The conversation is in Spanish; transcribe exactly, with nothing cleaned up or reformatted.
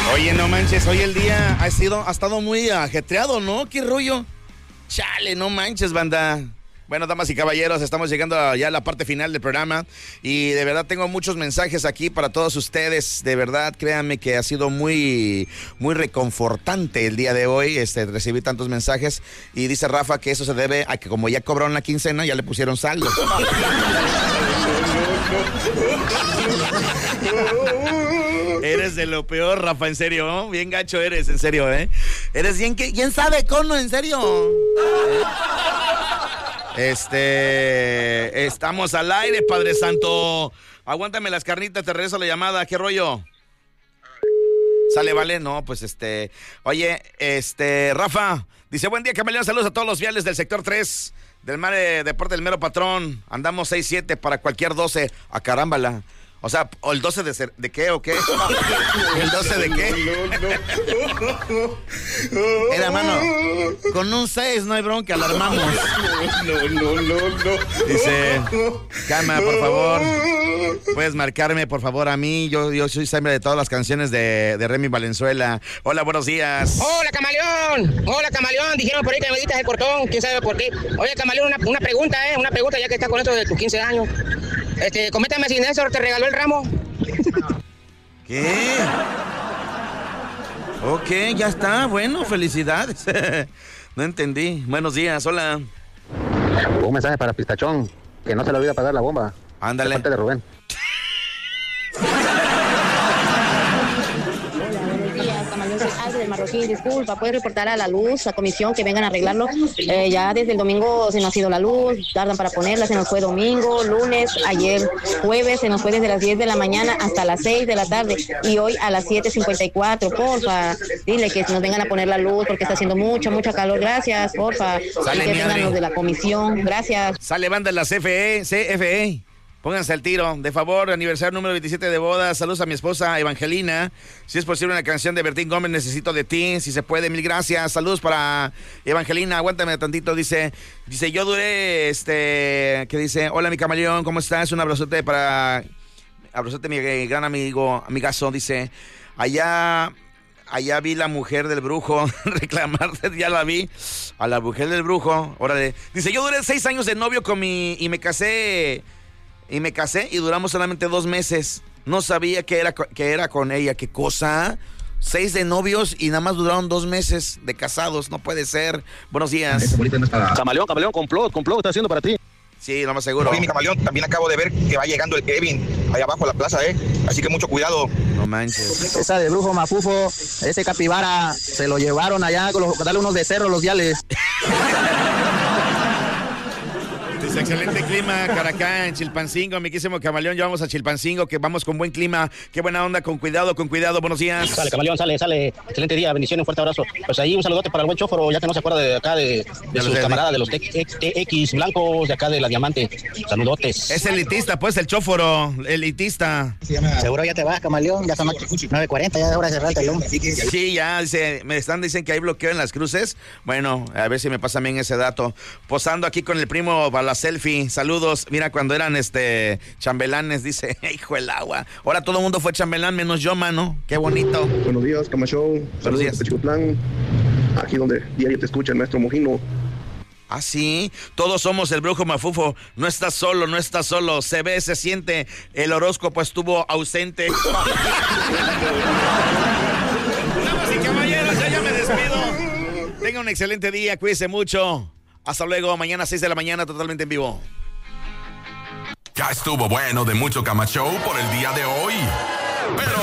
Oye, no manches, hoy el día ha sido, ha estado muy ajetreado, ¿no? ¿Qué rollo? Chale, no manches, banda. Bueno, damas y caballeros, estamos llegando a ya a la parte final del programa y de verdad tengo muchos mensajes aquí para todos ustedes. De verdad, créanme que ha sido muy, muy reconfortante el día de hoy este, recibir tantos mensajes. Y dice Rafa que eso se debe a que como ya cobraron la quincena, ya le pusieron saldo. Eres de lo peor, Rafa, en serio. Bien gacho eres, en serio, ¿eh? Eres bien que, ¿quién sabe cono, en serio? Este, estamos al aire, Padre Santo. Aguántame las carnitas, te regreso la llamada. ¿Qué rollo? Sale, vale, no, pues este, oye, este, Rafa, dice, buen día, camaleón, saludos a todos los viales del sector tres, del mar de Deporte del Mero Patrón, andamos seis siete para cualquier doce, a carámbala. O sea, ¿o el doce de, ser, de qué o qué? ¿El doce de qué? Era, mano, con un seis no hay bronca, alarmamos. No, no, no, no. Dice, cama, por favor. Puedes marcarme, por favor, a mí. Yo, yo soy siempre de todas las canciones de, de Remy Valenzuela. Hola, buenos días. Hola, camaleón. Hola, camaleón. Dijeron por ahí que me meditas el cortón. ¿Quién sabe por qué? Oye, camaleón, una, una pregunta, ¿eh? Una pregunta ya que estás con esto de tus quince años. Este, coméntame si Néstor te regaló el ramo. ¿Qué? Ok, ya está. Bueno, felicidades. No entendí. Buenos días, hola. Un mensaje para Pistachón, que no se le olvide apagar la bomba. Ándale. De parte de Rubén. Del Marroquín, disculpa, ¿puedes reportar a la luz, a comisión, que vengan a arreglarlo? Eh, ya desde el domingo se nos ha ido la luz, tardan para ponerla, se nos fue domingo, lunes, ayer jueves, se nos fue desde las diez de la mañana hasta las seis de la tarde y hoy a las siete cincuenta y cuatro, porfa, dile que nos vengan a poner la luz porque está haciendo mucha, mucha calor, gracias, porfa, Sale, y que vengan los de la comisión, gracias. Sale banda de la C F E, C F E. Pónganse al tiro, de favor, aniversario número veintisiete de boda, saludos a mi esposa Evangelina, si es posible una canción de Bertín Gómez, necesito de ti, si se puede, mil gracias, saludos para Evangelina, aguántame tantito, dice, dice, yo duré, este, que dice, hola mi camaleón, ¿cómo estás? Un abrazote para, abrazote mi gran amigo, amigazo, dice, allá... Allá vi la mujer del brujo reclamar, ya la vi, a la mujer del brujo, órale, dice, yo duré seis años de novio con mi, y me casé... Y me casé y duramos solamente dos meses. No sabía que era, que era con ella. ¿Qué cosa? Seis de novios y nada más duraron dos meses de casados. No puede ser. Buenos días. Camaleón, camaleón, complot, complot, está haciendo para ti. Sí, lo más seguro. Oye, mi camaleón, también acabo de ver que va llegando el Kevin allá abajo a la plaza, ¿eh? Así que mucho cuidado. No manches. Esa de brujo mafufo, ese capibara, se lo llevaron allá con los, darle unos becerros los diales. Dice, excelente clima, Caracá, en Chilpancingo, mi quísimo camaleón, ya vamos a Chilpancingo, que vamos con buen clima, qué buena onda, con cuidado, con cuidado, buenos días. Sale, camaleón, sale, sale, excelente día, bendiciones, un fuerte abrazo. Pues ahí un saludote para el buen chóforo, ya que no se acuerda de acá, de, de, de sus camaradas, de los T X blancos, de acá de la Diamante, saludotes. Es elitista, pues, el chóforo, elitista. Seguro ya te vas, camaleón, ya son nueve cuarenta, ya es hora de cerrar el telón. Sí, ya, dice, me están, dicen que hay bloqueo en las cruces, bueno, a ver si me pasa bien ese dato. Posando aquí con el primo para la selfie, saludos, mira cuando eran este chambelanes, dice, hijo el agua, ahora todo el mundo fue chambelán menos yo, mano, qué bonito. Buenos días, Cama Show, saludos días. de Chicotlán, aquí donde diario te escucha el maestro Mojino. Ah, sí, todos somos el brujo mafufo, no estás solo, no estás solo, se ve, se siente, el horóscopo estuvo ausente. Damas y caballeros, ya, ya me despido, tenga un excelente día, cuídese mucho. Hasta luego, mañana a seis de la mañana, totalmente en vivo. Ya estuvo bueno de Mucho Cama Show por el día de hoy. Pero